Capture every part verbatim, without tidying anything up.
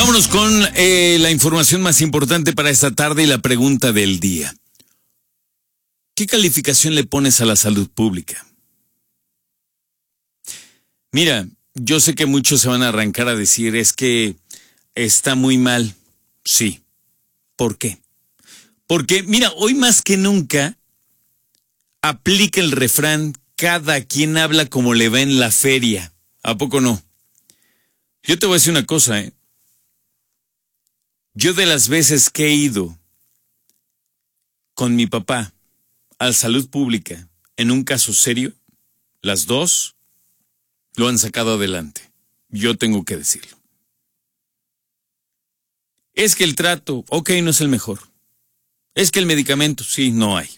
Vámonos con eh, la información más importante para esta tarde y la pregunta del día. ¿Qué calificación le pones a la salud pública? Mira, yo sé que muchos se van a arrancar a decir es que está muy mal. Sí. ¿Por qué? Porque, mira, hoy más que nunca aplica el refrán, cada quien habla como le va en la feria. ¿A poco no? Yo te voy a decir una cosa, ¿eh? Yo de las veces que he ido con mi papá a salud pública en un caso serio, las dos lo han sacado adelante. Yo tengo que decirlo. Es que el trato, ok, no es el mejor. Es que el medicamento, sí, no hay.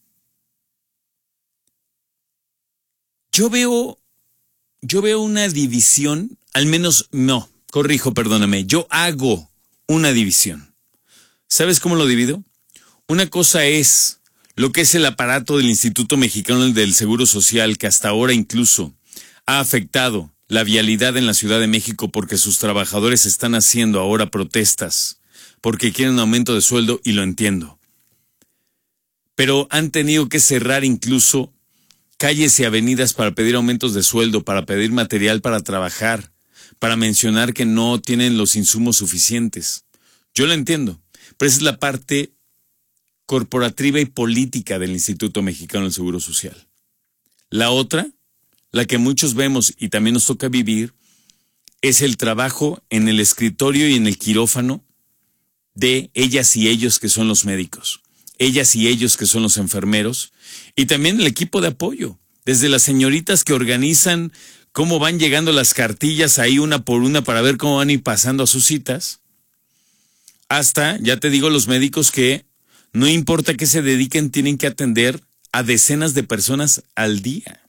Yo veo, yo veo una división, al menos, no, corrijo, perdóname, yo hago una división. ¿Sabes cómo lo divido? Una cosa es lo que es el aparato del Instituto Mexicano del Seguro Social, que hasta ahora incluso ha afectado la vialidad en la Ciudad de México porque sus trabajadores están haciendo ahora protestas porque quieren un aumento de sueldo, y lo entiendo. Pero han tenido que cerrar incluso calles y avenidas para pedir aumentos de sueldo, para pedir material para trabajar, para mencionar que no tienen los insumos suficientes. Yo lo entiendo, pero esa es la parte corporativa y política del Instituto Mexicano del Seguro Social. La otra, la que muchos vemos y también nos toca vivir, es el trabajo en el escritorio y en el quirófano de ellas y ellos que son los médicos, ellas y ellos que son los enfermeros, y también el equipo de apoyo, desde las señoritas que organizan cómo van llegando las cartillas ahí una por una para ver cómo van a ir pasando a sus citas, hasta, ya te digo, los médicos que no importa que se dediquen, tienen que atender a decenas de personas al día.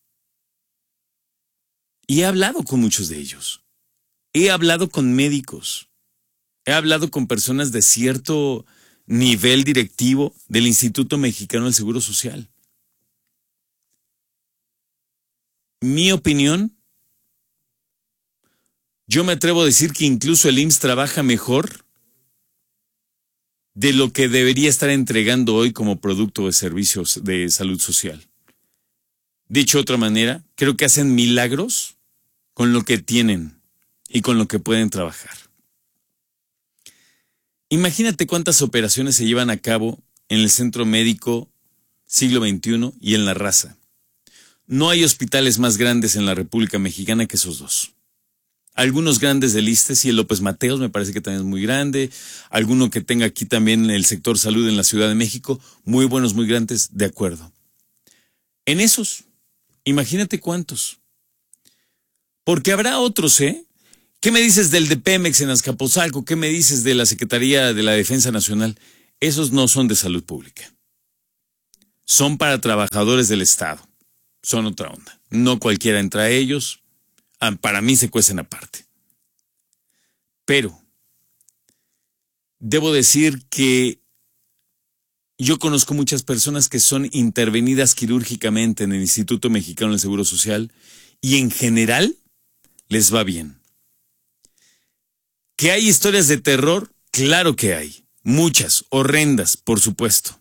Y he hablado con muchos de ellos. He hablado con médicos. He hablado con personas de cierto nivel directivo del Instituto Mexicano del Seguro Social. Mi opinión, yo me atrevo a decir que incluso el I M S S trabaja mejor de lo que debería estar entregando hoy como producto de servicios de salud social. Dicho de otra manera, creo que hacen milagros con lo que tienen y con lo que pueden trabajar. Imagínate cuántas operaciones se llevan a cabo en el Centro Médico Siglo veintiuno y en La Raza. No hay hospitales más grandes en la República Mexicana que esos dos. Algunos grandes del ISSSTE, y el López Mateos me parece que también es muy grande. Alguno que tenga aquí también el sector salud en la Ciudad de México, muy buenos, muy grandes, de acuerdo. En esos, imagínate cuántos. Porque habrá otros, ¿eh? ¿Qué me dices del de Pemex en Azcapotzalco? ¿Qué me dices de la Secretaría de la Defensa Nacional? Esos no son de salud pública. Son para trabajadores del Estado. Son otra onda. No cualquiera entra a ellos. Para mí se cuecen aparte. Pero debo decir que yo conozco muchas personas que son intervenidas quirúrgicamente en el Instituto Mexicano del Seguro Social y en general les va bien. ¿Que hay historias de terror? Claro que hay. Muchas, horrendas, por supuesto.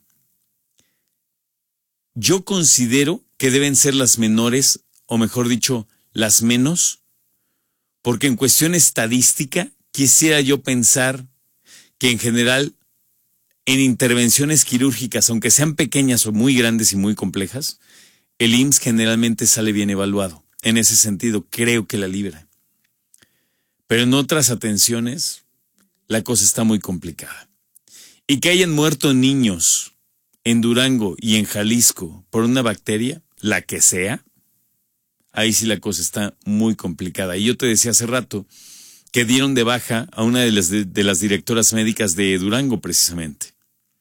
Yo considero que deben ser las menores, o mejor dicho, las menos, porque en cuestión estadística quisiera yo pensar que en general en intervenciones quirúrgicas, aunque sean pequeñas o muy grandes y muy complejas, el I M S S generalmente sale bien evaluado. En ese sentido, creo que la libra. Pero en otras atenciones, la cosa está muy complicada. Y que hayan muerto niños en Durango y en Jalisco por una bacteria, la que sea, ahí sí la cosa está muy complicada. Y yo te decía hace rato que dieron de baja a una de las, de, de las directoras médicas de Durango, precisamente.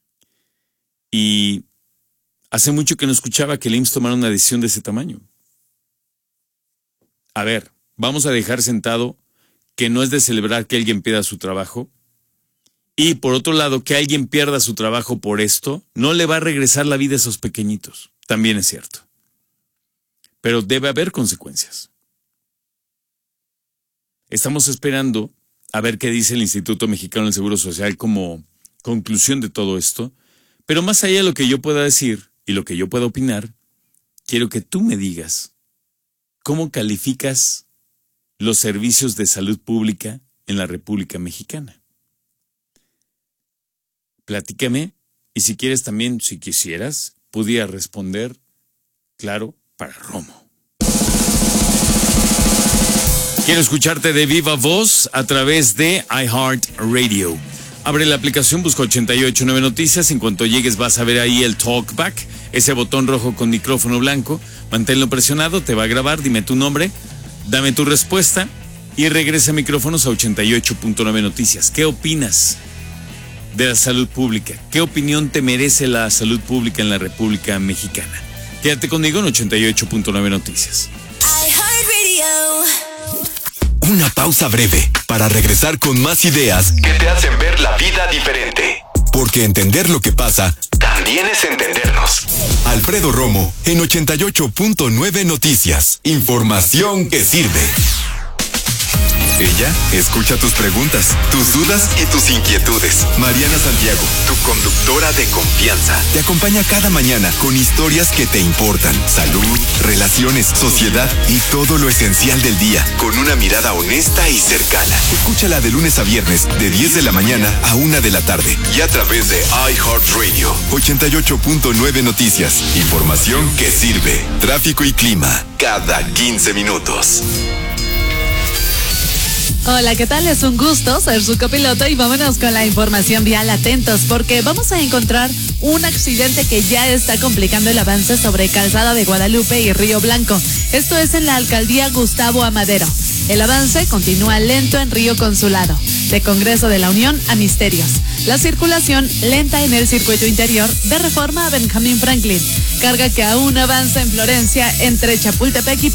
Y hace mucho que no escuchaba que el I M S S tomara una decisión de ese tamaño. A ver, vamos a dejar sentado que no es de celebrar que alguien pierda su trabajo. Y por otro lado, que alguien pierda su trabajo por esto, no le va a regresar la vida a esos pequeñitos. También es cierto. Pero debe haber consecuencias. Estamos esperando a ver qué dice el Instituto Mexicano del Seguro Social como conclusión de todo esto. Pero más allá de lo que yo pueda decir y lo que yo pueda opinar, quiero que tú me digas cómo calificas los servicios de salud pública en la República Mexicana. Platícame, y si quieres también, si quisieras, pudiera responder, claro, para Romo. Quiero escucharte de viva voz a través de iHeartRadio. Abre la aplicación, busca ochenta y ocho punto nueve Noticias. En cuanto llegues vas a ver ahí el Talkback, ese botón rojo con micrófono blanco. Manténlo presionado, te va a grabar, dime tu nombre, dame tu respuesta y regresa micrófonos a ochenta y ocho punto nueve Noticias. ¿Qué opinas de la salud pública? ¿Qué opinión te merece la salud pública en la República Mexicana? Quédate conmigo en ochenta y ocho punto nueve Noticias. Una pausa breve para regresar con más ideas que te hacen ver la vida diferente. Porque entender lo que pasa también es entendernos. Alfredo Romo en ochenta y ocho punto nueve Noticias. Información que sirve. Ella escucha tus preguntas, tus dudas y tus inquietudes. Mariana Santiago, tu conductora de confianza, te acompaña cada mañana con historias que te importan. Salud, relaciones, sociedad y todo lo esencial del día, con una mirada honesta y cercana. Escúchala de lunes a viernes, de diez de la mañana a una de la tarde. Y a través de iHeartRadio, ochenta y ocho punto nueve Noticias. Información que sirve. Tráfico y clima, cada quince minutos. Hola, ¿qué tal? Es un gusto ser su copiloto y vámonos con la información vial. Atentos porque vamos a encontrar un accidente que ya está complicando el avance sobre Calzada de Guadalupe y Río Blanco. Esto es en la alcaldía Gustavo Amadero. El avance continúa lento en Río Consulado, de Congreso de la Unión a Misterios. La circulación lenta en el circuito interior de Reforma a Benjamín Franklin. Carga que aún avanza en Florencia entre Chapultepec y